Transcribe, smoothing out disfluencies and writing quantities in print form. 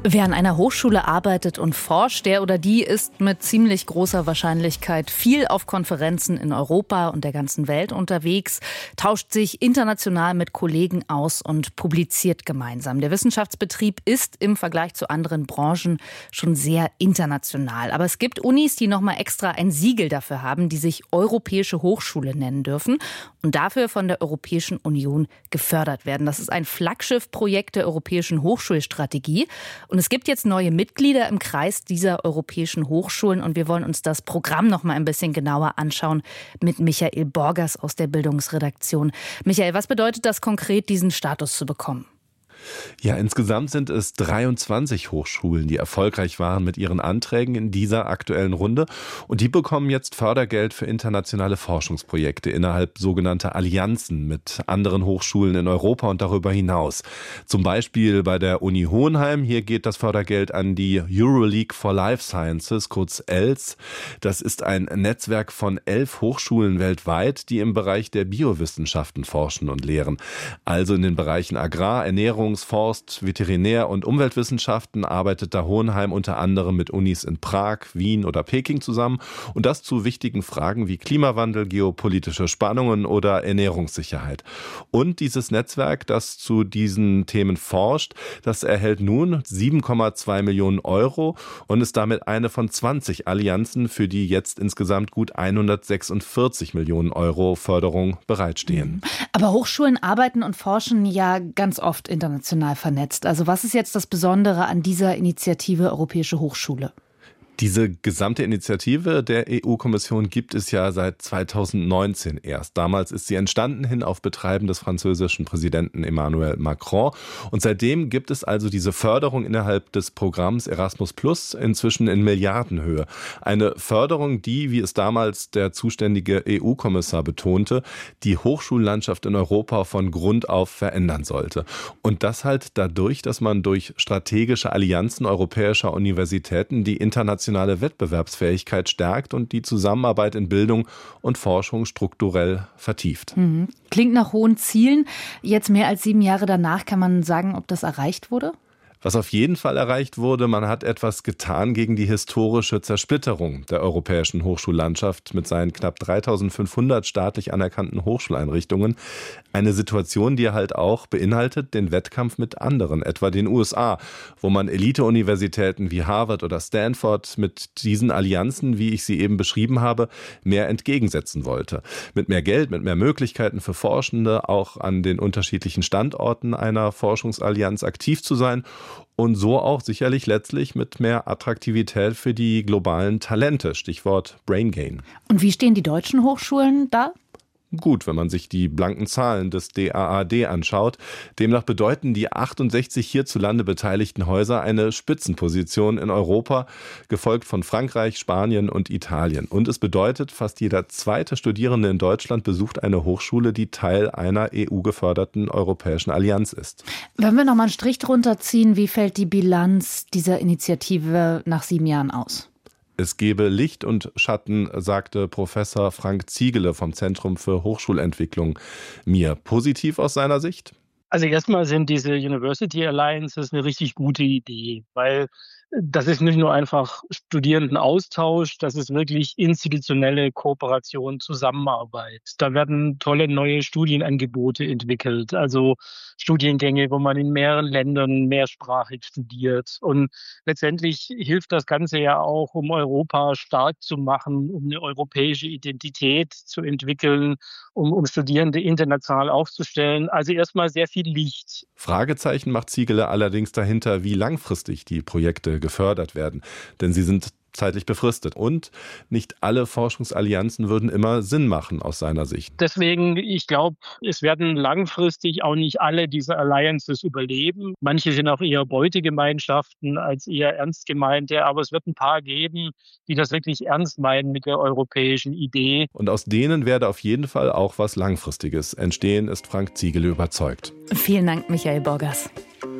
Wer an einer Hochschule arbeitet und forscht, der oder die ist mit ziemlich großer Wahrscheinlichkeit viel auf Konferenzen in Europa und der ganzen Welt unterwegs, tauscht sich international mit Kollegen aus und publiziert gemeinsam. Der Wissenschaftsbetrieb ist im Vergleich zu anderen Branchen schon sehr international. Aber es gibt Unis, die nochmal extra ein Siegel dafür haben, die sich Europäische Hochschule nennen dürfen und dafür von der Europäischen Union gefördert werden. Das ist ein Flaggschiffprojekt der Europäischen Hochschulstrategie. Und es gibt jetzt neue Mitglieder im Kreis dieser europäischen Hochschulen und wir wollen uns das Programm noch mal ein bisschen genauer anschauen mit Michael Borgers aus der Bildungsredaktion. Michael, was bedeutet das konkret, diesen Status zu bekommen? Ja, insgesamt sind es 23 Hochschulen, die erfolgreich waren mit ihren Anträgen in dieser aktuellen Runde. Und die bekommen jetzt Fördergeld für internationale Forschungsprojekte innerhalb sogenannter Allianzen mit anderen Hochschulen in Europa und darüber hinaus. Zum Beispiel bei der Uni Hohenheim. Hier geht das Fördergeld an die Euroleague for Life Sciences, kurz ELS. Das ist ein Netzwerk von 11 Hochschulen weltweit, die im Bereich der Biowissenschaften forschen und lehren. Also in den Bereichen Agrar, Ernährung, Forst-, Veterinär- und Umweltwissenschaften arbeitet da Hohenheim unter anderem mit Unis in Prag, Wien oder Peking zusammen und das zu wichtigen Fragen wie Klimawandel, geopolitische Spannungen oder Ernährungssicherheit. Und dieses Netzwerk, das zu diesen Themen forscht, das erhält nun 7,2 Millionen Euro und ist damit eine von 20 Allianzen, für die jetzt insgesamt gut 146 Millionen Euro Förderung bereitstehen. Aber Hochschulen arbeiten und forschen ja ganz oft international vernetzt. Also was ist jetzt das Besondere an dieser Initiative Europäische Hochschule? Diese gesamte Initiative der EU-Kommission gibt es ja seit 2019 erst. Damals ist sie entstanden hin auf Betreiben des französischen Präsidenten Emmanuel Macron. Und seitdem gibt es also diese Förderung innerhalb des Programms Erasmus Plus inzwischen in Milliardenhöhe. Eine Förderung, die, wie es damals der zuständige EU-Kommissar betonte, die Hochschullandschaft in Europa von Grund auf verändern sollte. Und das halt dadurch, dass man durch strategische Allianzen europäischer Universitäten die internationale Wettbewerbsfähigkeit stärkt und die Zusammenarbeit in Bildung und Forschung strukturell vertieft. Klingt nach hohen Zielen. Jetzt mehr als 7 Jahre danach, kann man sagen, ob das erreicht wurde? Was auf jeden Fall erreicht wurde, man hat etwas getan gegen die historische Zersplitterung der europäischen Hochschullandschaft mit seinen knapp 3.500 staatlich anerkannten Hochschuleinrichtungen. Eine Situation, die halt auch beinhaltet den Wettkampf mit anderen, etwa den USA, wo man Elite-Universitäten wie Harvard oder Stanford mit diesen Allianzen, wie ich sie eben beschrieben habe, mehr entgegensetzen wollte. Mit mehr Geld, mit mehr Möglichkeiten für Forschende, auch an den unterschiedlichen Standorten einer Forschungsallianz aktiv zu sein. Und so auch sicherlich letztlich mit mehr Attraktivität für die globalen Talente, Stichwort Brain Gain. Und wie stehen die deutschen Hochschulen da? Gut, wenn man sich die blanken Zahlen des DAAD anschaut. Demnach bedeuten die 68 hierzulande beteiligten Häuser eine Spitzenposition in Europa, gefolgt von Frankreich, Spanien und Italien. Und es bedeutet, fast jeder zweite Studierende in Deutschland besucht eine Hochschule, die Teil einer EU-geförderten europäischen Allianz ist. Wenn wir noch mal einen Strich drunter ziehen, wie fällt die Bilanz dieser Initiative nach 7 Jahren aus? Es gebe Licht und Schatten, sagte Professor Frank Ziegele vom Zentrum für Hochschulentwicklung mir. Positiv aus seiner Sicht? Also erstmal sind diese University Alliances eine richtig gute Idee, weil das ist nicht nur einfach Studierendenaustausch, das ist wirklich institutionelle Kooperation, Zusammenarbeit. Da werden tolle neue Studienangebote entwickelt, also Studiengänge, wo man in mehreren Ländern mehrsprachig studiert. Und letztendlich hilft das Ganze ja auch, um Europa stark zu machen, um eine europäische Identität zu entwickeln, um Studierende international aufzustellen. Also erstmal sehr viel Licht. Fragezeichen macht Ziegele allerdings dahinter, wie langfristig die Projekte gefördert werden. Denn sie sind zeitlich befristet. Und nicht alle Forschungsallianzen würden immer Sinn machen aus seiner Sicht. Deswegen, ich glaube, es werden langfristig auch nicht alle diese Alliances überleben. Manche sind auch eher Beutegemeinschaften als eher ernst gemeinte. Aber es wird ein paar geben, die das wirklich ernst meinen mit der europäischen Idee. Und aus denen werde auf jeden Fall auch was Langfristiges entstehen, ist Frank Ziegele überzeugt. Vielen Dank, Michael Borgers.